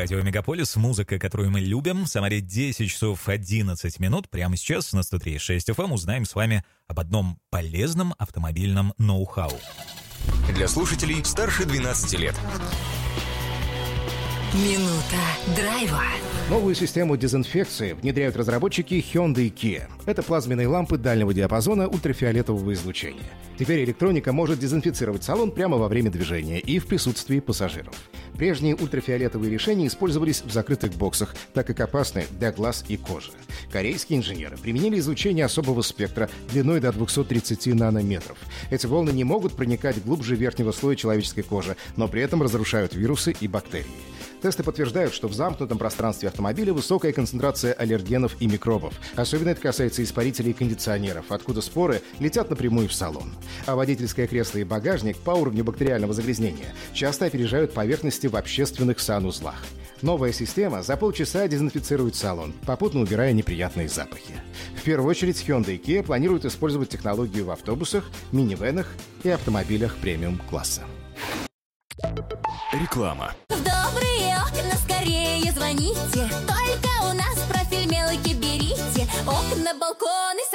радио Мегаполис. Музыка, которую мы любим. В Самаре 10 часов 11 минут. Прямо сейчас на 103.6 FM узнаем с вами об одном полезном автомобильном ноу-хау. Для слушателей старше 12 лет. Минута драйва. Новую систему дезинфекции внедряют разработчики Hyundai и Kia. Это плазменные лампы дальнего диапазона ультрафиолетового излучения. Теперь электроника может дезинфицировать салон прямо во время движения и в присутствии пассажиров. Прежние ультрафиолетовые решения использовались в закрытых боксах, так как опасны для глаз и кожи. Корейские инженеры применили излучение особого спектра длиной до 230 нанометров. Эти волны не могут проникать глубже верхнего слоя человеческой кожи, но при этом разрушают вирусы и бактерии. Тесты подтверждают, что в замкнутом пространстве автомобиля высокая концентрация аллергенов и микробов. Особенно это касается испарителей и кондиционеров, откуда споры летят напрямую в салон. А водительское кресло и багажник по уровню бактериального загрязнения часто опережают поверхности в общественных санузлах. Новая система за полчаса дезинфицирует салон, попутно убирая неприятные запахи. В первую очередь Hyundai и Kia планируют использовать технологию в автобусах, минивэнах и автомобилях премиум-класса. Реклама. В добрые окна скорее звоните. Только у нас профиль мелкий берите. Окна, балконы,